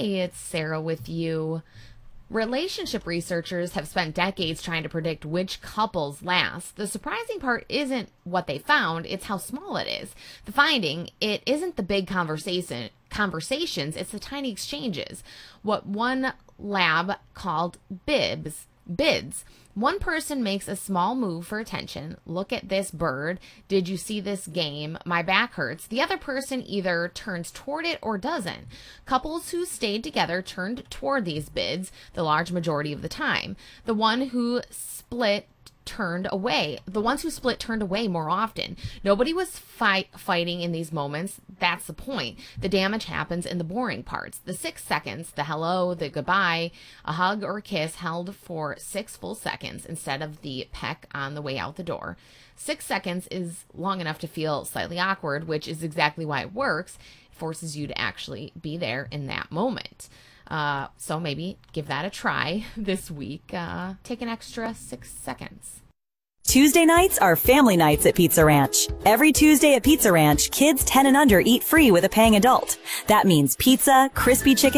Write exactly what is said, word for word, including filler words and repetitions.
Hey, it's Sarah with you. Relationship researchers have spent decades trying to predict which couples last. The surprising part isn't what they found, it's how small it is. The finding, it isn't the big conversation conversations, it's the tiny exchanges. What one lab called bibs, bids. One person makes a small move for attention. Look at this bird. Did you see this game? My back hurts. The other person either turns toward it or doesn't. Couples who stayed together turned toward these bids the large majority of the time. The one who split turned away. The ones who split turned away more often. Nobody was fight, fighting in these moments. That's the point. The damage happens in the boring parts. The six seconds, the hello, the goodbye, a hug or a kiss held for six full seconds instead of the peck on the way out the door. Six seconds is long enough to feel slightly awkward, which is exactly why it works. It forces you to actually be there in that moment. Uh, so maybe give that a try this week. Uh, take an extra six seconds. Tuesday nights are family nights at Pizza Ranch. Every Tuesday at Pizza Ranch, kids ten and under eat free with a paying adult. That means pizza, crispy chicken,